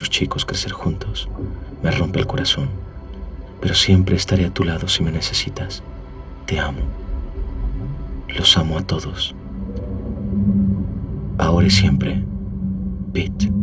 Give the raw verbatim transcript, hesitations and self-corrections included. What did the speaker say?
los chicos crecer juntos me rompe el corazón, pero siempre estaré a tu lado si me necesitas. Te amo. Los amo a todos. Ahora y siempre, Pete.